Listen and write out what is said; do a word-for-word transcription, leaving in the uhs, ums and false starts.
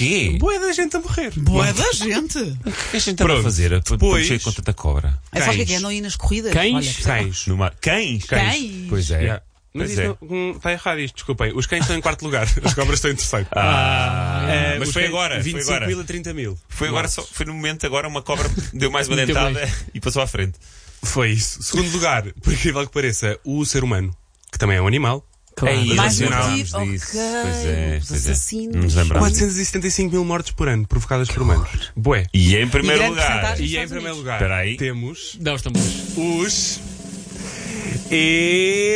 quê? Boa da gente a morrer. Boa da gente. O que a gente está a Pronto, fazer? Depois... depois- Cheio com tanta cobra. É só o que é Cães. que é? Não ir nas corridas? Cães, Olha, cães. No mar... Cães? Cães. Pois é. Yeah. Mas Pois isto é. não, hum, está errado isto, desculpem. Os cães estão em quarto lugar, as cobras estão em terceiro. Ah, Eh, mas os foi cães, agora. vinte Foi e cinco agora. mil a trinta mil. Foi agora só, foi no momento agora uma cobra deu mais uma Meteu dentada mais. e passou à frente. Foi isso. Segundo lugar, por incrível que pareça, o ser humano, que também é um animal. Ei, Mais nós um lembrámos motivo, disso. ok. Pois é, Os pois é. assassinos. Nos lembramos. quatrocentos e setenta e cinco mil mortes por ano provocadas por humanos. Bué. E em primeiro E grande lugar. percentagem. E em Estados primeiro Unidos. lugar Espera aí. temos Dá os tambores. os... E...